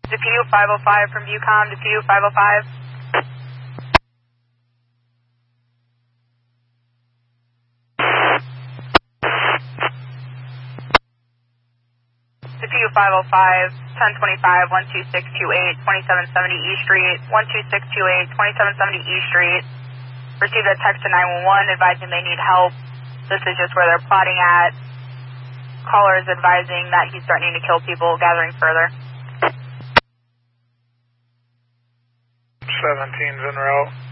DePew 505 from Viewcom, DePew 505. DePew 505, 1025, 12628, 2770 E Street, 12628, 2770 E Street. Received a text to 911 advising they need help. This is just where they're plotting at. Caller is advising that he's threatening to kill people, gathering further. 17's en route.